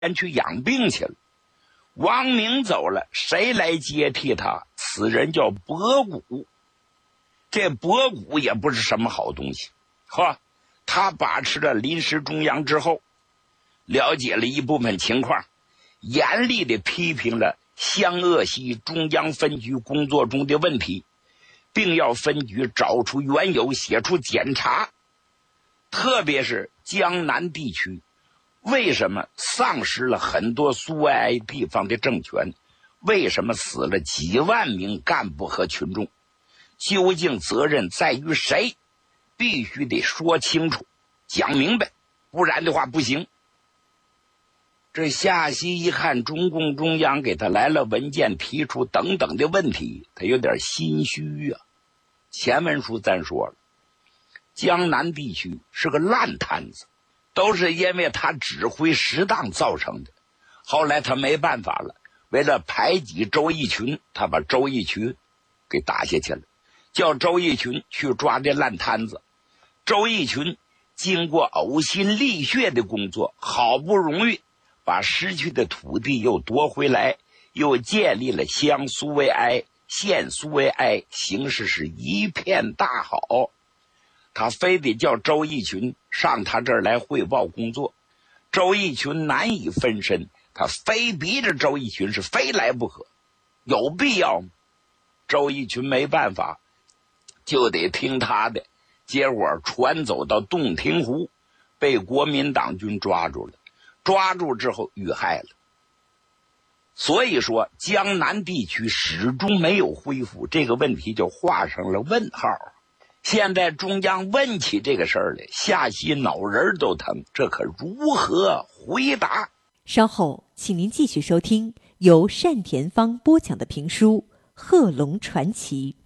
去养病去了。王明走了，谁来接替他？此人叫博古。这博古也不是什么好东西，他把持了临时中央之后，了解了一部分情况，严厉地批评了湘鄂西中央分局工作中的问题，并要分局找出缘由，写出检查。特别是江南地区为什么丧失了很多苏维埃地方的政权，为什么死了几万名干部和群众，究竟责任在于谁？必须得说清楚讲明白，不然的话不行。这夏曦一看中共中央给他来了文件，提出等等的问题，他有点心虚啊。前文书咱说了，江南地区是个烂摊子，都是因为他指挥失当造成的。后来他没办法了，为了排挤周逸群，他把周逸群给打下去了，叫周逸群去抓这烂摊子。周逸群经过呕心沥血的工作，好不容易把失去的土地又夺回来，又建立了乡苏维埃、县苏维埃，形势是一片大好。他非得叫周逸群上他这儿来汇报工作，周逸群难以分身，他非逼着周逸群是非来不可，有必要吗？周逸群没办法，就得听他的，结果船走到洞庭湖，被国民党军抓住了，抓住之后遇害了。所以说江南地区始终没有恢复，这个问题就画上了问号。现在中央问起这个事儿来，夏曦脑仁都疼，这可如何回答？ 稍后请您继续收听由单田芳播讲的评书《贺龙传奇》。